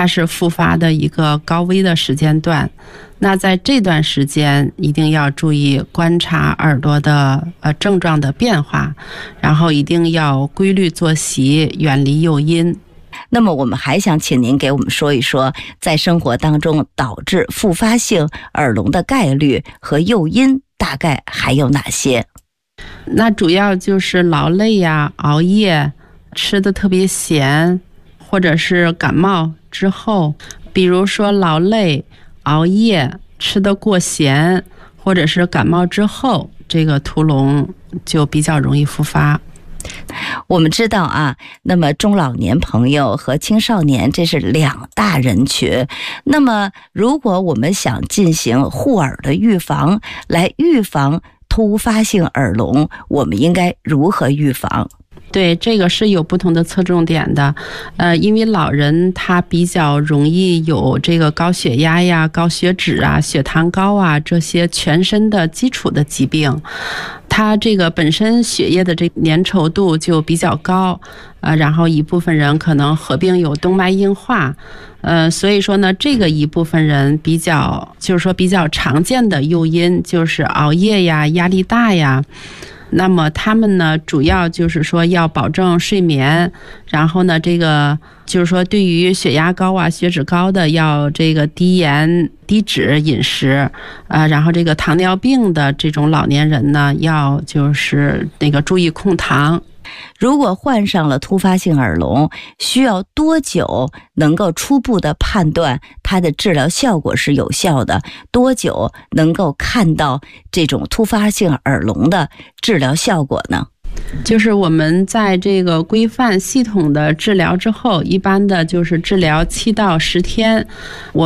它是复发的一个高危的时间段。那在这段时间一定要注意观察耳朵的症状的变化，然后一定要规律作息，远离诱因。 那么我们还想请您给我们说一说，在生活当中导致复发性耳聋的概率和诱因大概还有哪些？ 那主要就是劳累呀、熬夜、吃的特别咸，或者是感冒之后，比如说劳累、熬夜、吃得过咸，或者是感冒之后，这个突聋就比较容易复发。 我们知道啊，那么中老年朋友和青少年这是两大人群。那么如果我们想进行护耳的预防，来预防突发性耳聋，我们应该如何预防？ 对，这个是有不同的侧重点的。因为老人他比较容易有这个高血压呀、高血脂啊、血糖高啊这些全身的基础的疾病，他这个本身血液的这个粘稠度就比较高，然后一部分人可能合并有动脉硬化，所以说呢，这个一部分人比较常见的诱因就是熬夜呀、压力大呀。那么他们呢，主要就是说要保证睡眠，然后呢，这个就是说对于血压高啊、血脂高的要这个低盐低脂饮食，然后这个糖尿病的这种老年人呢，要就是那个注意控糖。 如果患上了突发性耳聋，需要多久能够初步的判断它的治疗效果是有效的？多久能够看到这种突发性耳聋的治疗效果呢？ 就是我们在这个规范系统的治疗之后，一般的就是治疗7到10天。